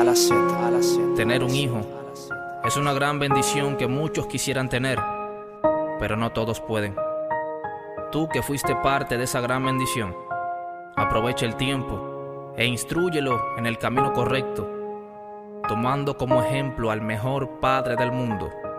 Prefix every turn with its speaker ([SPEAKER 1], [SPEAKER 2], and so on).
[SPEAKER 1] la Z, a la Z.
[SPEAKER 2] Tener un hijo es una gran bendición que muchos quisieran tener, pero no todos pueden. Tú que fuiste parte de esa gran bendición, aprovecha el tiempo e instrúyelo en el camino correcto, tomando como ejemplo al mejor padre del mundo,